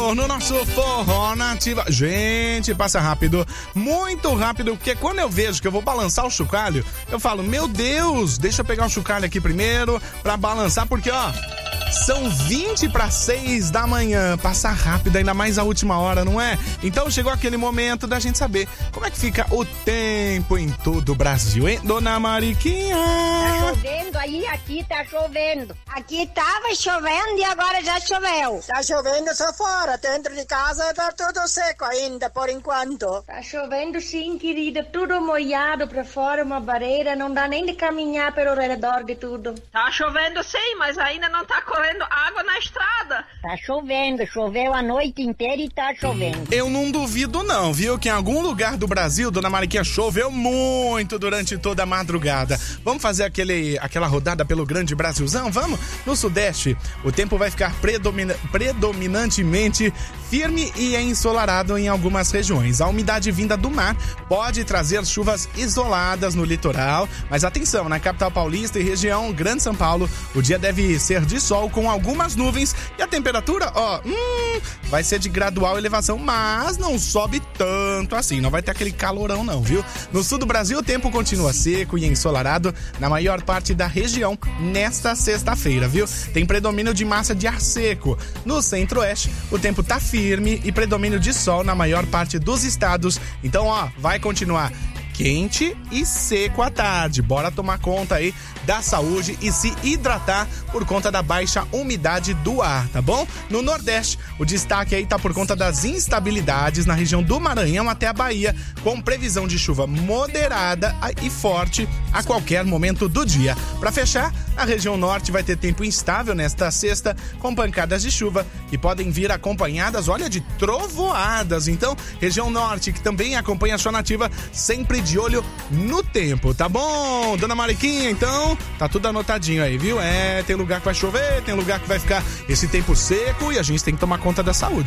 no nosso Forró na Ativa. Gente, passa rápido, muito rápido, porque quando eu vejo que eu vou balançar o chocalho, eu falo, meu Deus, deixa eu pegar o chocalho aqui primeiro pra balançar, porque ó, são 20:06 da manhã, passa rápido, ainda mais a última hora, não é? Então chegou aquele momento da gente saber como é que fica o tempo em todo o Brasil, hein, dona Mariquinha? Tá chovendo aí, aqui tá chovendo. Aqui tava chovendo e agora já choveu. Tá chovendo só fora, dentro de casa tá tudo seco ainda, por enquanto. Tá chovendo sim, querida, tudo molhado pra fora, uma barreira, não dá nem de caminhar pelo redor de tudo. Tá chovendo sim, mas ainda não tá correndo água na estrada. Tá chovendo, choveu a noite inteira e tá chovendo. Eu não duvido não, viu, que em algum lugar do Brasil, dona Mariquinha, choveu muito durante toda a madrugada. Vamos fazer aquela rodada pelo grande Brasilzão? Vamos? No Sudeste, o tempo vai ficar predominantemente firme e ensolarado em algumas regiões. A umidade vinda do mar pode trazer chuvas isoladas no litoral, mas atenção, na capital paulista e região Grande São Paulo, o dia deve ser de sol com algumas nuvens e a temperatura, vai ser de gradual elevação, mas não sobe tanto assim, não vai ter aquele calorão não, viu? No sul do Brasil, o tempo continua seco e ensolarado na maior parte da região nesta sexta-feira, viu? Tem predomínio de massa de ar seco. No centro-oeste, o tempo tá firme e predomínio de sol na maior parte dos estados. Então, vai continuar quente e seco à tarde. Bora tomar conta aí da saúde e se hidratar por conta da baixa umidade do ar, tá bom? No Nordeste, o destaque aí tá por conta das instabilidades na região do Maranhão até a Bahia, com previsão de chuva moderada e forte a qualquer momento do dia. Para fechar, a região norte vai ter tempo instável nesta sexta, com pancadas de chuva que podem vir acompanhadas, de trovoadas. Então, região norte, que também acompanha a sua nativa, sempre de olho no tempo, tá bom? Dona Mariquinha, então, tá tudo anotadinho aí, viu? Tem lugar que vai chover, tem lugar que vai ficar esse tempo seco e a gente tem que tomar conta da saúde.